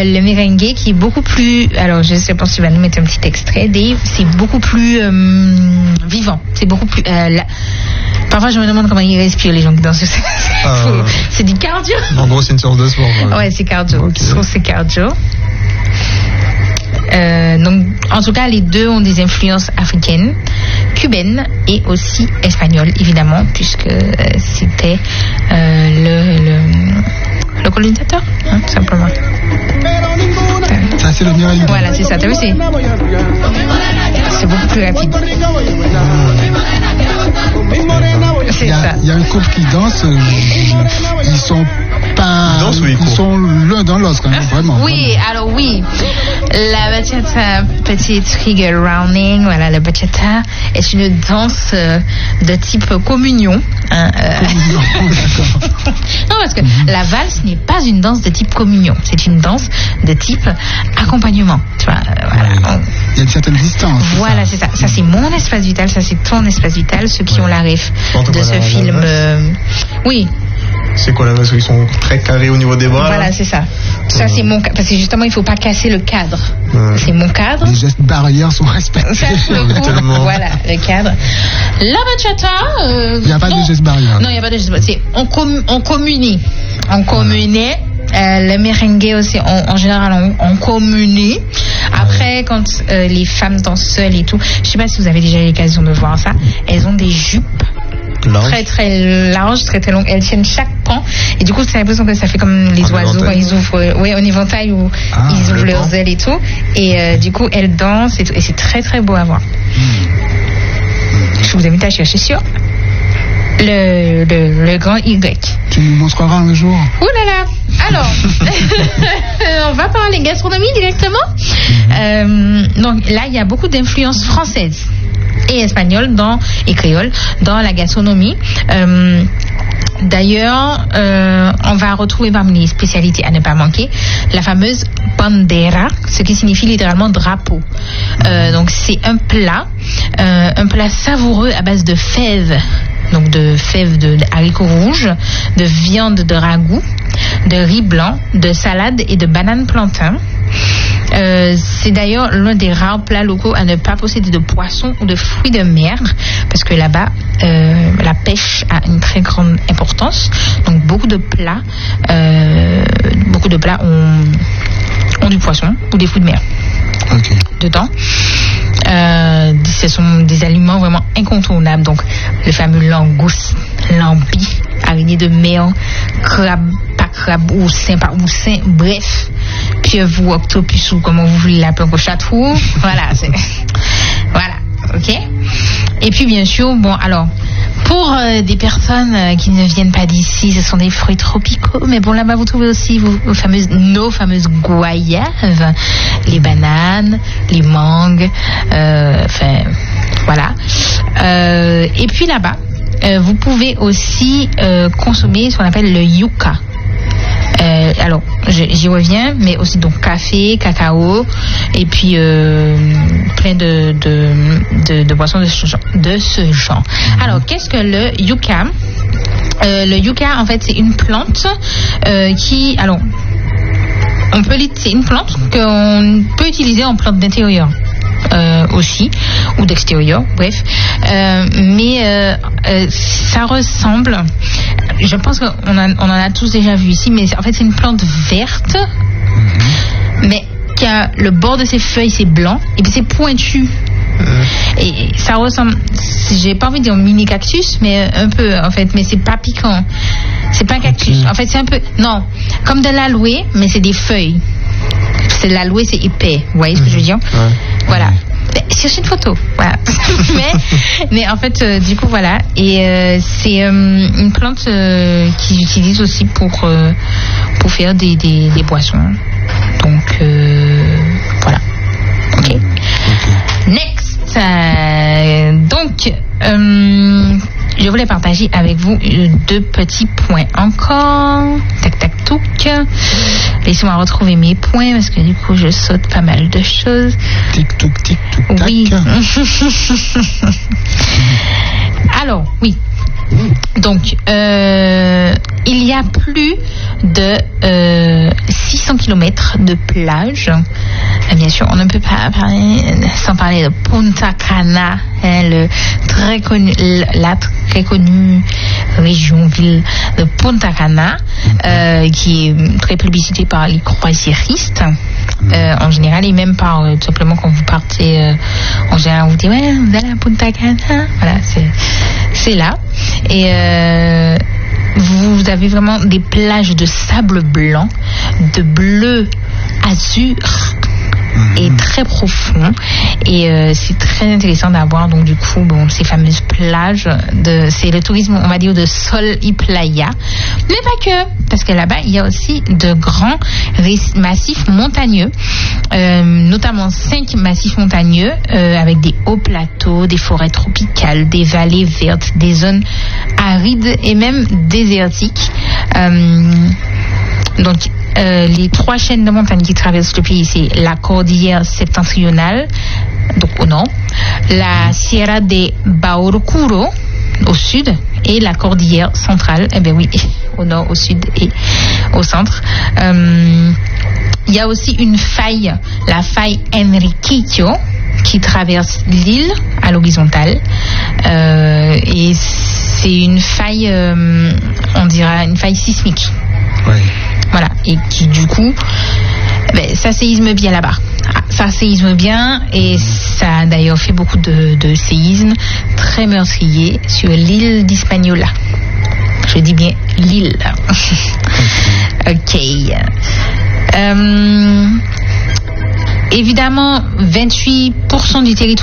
le merengue qui est beaucoup plus... Alors, je sais pas si tu vas nous mettre un petit extrait, Dave. C'est beaucoup plus vivant. C'est beaucoup plus... Parfois, je me demande comment ils respirent, les gens qui dansent. C'est du cardio. En gros, c'est une séance de sport. Ouais, c'est cardio. Okay. Je trouve que c'est cardio. Donc, en tout cas, les deux ont des influences africaines, cubaines et aussi espagnoles, évidemment, puisque c'était le colonisateur, hein, tout simplement. Ça, c'est le merengue. Voilà, c'est ça. T'as vu, c'est beaucoup plus rapide. C'est ça. Il y a un couple qui danse. Ils sont pas. Ils sont l'un dans l'autre, quand même, vraiment. Oui, alors oui. La bachata, petit trigger rounding, voilà, la bachata est une danse de type communion. Hein, non, parce que la valse n'est pas une danse de type communion, c'est une danse de type accompagnement. Tu vois, voilà. Il y a une certaine distance. Voilà, c'est ça. Ça, c'est mon espace vital, ça, c'est ton espace vital. Ceux qui ont la ref de ce film. Oui. C'est quoi la base? Ils sont très carrés au niveau des bras. Voilà, c'est ça. Ça, c'est mon cadre. Parce que justement, il ne faut pas casser le cadre. C'est mon cadre. Les gestes barrières sont respectés. Ça, voilà, le cadre. La bachata. Il n'y a pas de gestes barrières. Non, il n'y a pas de gestes barrières. On communie. On communait. Le merengue aussi, en général, on communie. Après, quand les femmes dansent seules et tout, je ne sais pas si vous avez déjà eu l'occasion de voir ça, elles ont des jupes très très larges, très très longues. Elles tiennent chaque pan et du coup, c'est l'impression que ça fait comme les oiseaux quand ils ouvrent, oui, en éventail où ils ouvrent leurs ailes et tout. Et du coup, elles dansent et tout. Et c'est très très beau à voir. Je vous invite à chercher sur le grand Y. Tu nous montreras un jour. Ouh là là. Alors, on va parler gastronomie directement. Donc là, il y a beaucoup d'influences françaises et espagnoles et créoles dans la gastronomie. D'ailleurs, on va retrouver parmi les spécialités à ne pas manquer la fameuse bandera, ce qui signifie littéralement drapeau. Donc c'est un plat savoureux à base de fèves. Donc de fèves de haricots rouges, de viande de ragoût, de riz blanc, de salade et de bananes plantain. C'est d'ailleurs l'un des rares plats locaux à ne pas posséder de poissons ou de fruits de mer, parce que là-bas, la pêche a une très grande importance. Donc beaucoup de plats ont du poisson ou des fruits de mer dedans. Ce sont des aliments vraiment incontournables. Donc le fameux langouste, lambi, araignée de mer, crabe, pas crabe, oursin, pas oursin, bref, pieuvre ou octopus ou comment vous voulez l'appeler, chatou. Voilà, voilà, ok. Et puis bien sûr, bon alors, pour des personnes qui ne viennent pas d'ici, ce sont des fruits tropicaux. Mais bon, là-bas, vous trouvez aussi nos fameuses goyaves, les bananes, les mangues, voilà. Et puis là-bas, vous pouvez aussi consommer ce qu'on appelle le yuca. Alors, j'y reviens, mais aussi donc café, cacao, et puis plein de boissons de ce genre. Alors, qu'est-ce que le yuca? Le yuca, en fait, c'est une plante c'est une plante qu'on peut utiliser en plante d'intérieur. Aussi, ou d'extérieur, bref. Mais ça ressemble, je pense qu'on en a tous déjà vu ici, mais en fait c'est une plante verte, mais qui a le bord de ses feuilles, c'est blanc, et puis c'est pointu. Et ça ressemble, j'ai pas envie de dire mini cactus, mais un peu en fait, mais c'est pas piquant. C'est pas un cactus. En fait, c'est un peu, non, comme de l'aloe, mais c'est des feuilles. C'est de l'aloe, c'est épais. Vous voyez ce que je veux dire? Voilà. Cherchez une photo. Voilà. mais en fait, du coup, voilà. Et c'est une plante qu'ils utilisent aussi pour faire des boissons. Donc, voilà. Ok. Next. Donc, je voulais partager avec vous 2 petits points encore. Tac, tac, touc. Laissez-moi retrouver mes points parce que du coup, je saute pas mal de choses. Tic, touc, tic, touc, tac. Oui. Alors, oui. Donc, il y a plus de 600 800 km de plage. Bien sûr, on ne peut pas parler sans parler de Punta Cana, la très connue région-ville de Punta Cana, qui est très publicitée par les croisiéristes en général, et même par tout simplement quand vous partez en général, on vous dit ouais, vous allez à Punta Cana, voilà, c'est là. Et vous avez vraiment des plages de sable blanc, de bleu azur et très profond, et c'est très intéressant d'avoir donc du coup ces fameuses plages c'est le tourisme, on va dire, de sol y playa, mais pas que, parce que là-bas il y a aussi de grands massifs montagneux, notamment 5 massifs montagneux avec des hauts plateaux, des forêts tropicales, des vallées vertes, des zones arides et même désertiques. Donc les 3 chaînes de montagnes qui traversent le pays, c'est la cordillère septentrionale, donc au nord, la Sierra de Baurocuro au sud, et la cordillère centrale, au nord, au sud et au centre. Il y a aussi une faille, la faille Enriquillo, qui traverse l'île à l'horizontale, et c'est une faille, on dira une faille sismique. Oui. Voilà, et qui du coup, ça séisme bien là-bas. Ça séisme bien, et ça a d'ailleurs fait beaucoup de séismes très meurtriers sur l'île d'Hispaniola. Je dis bien l'île. Ok. Évidemment, 28% du territoire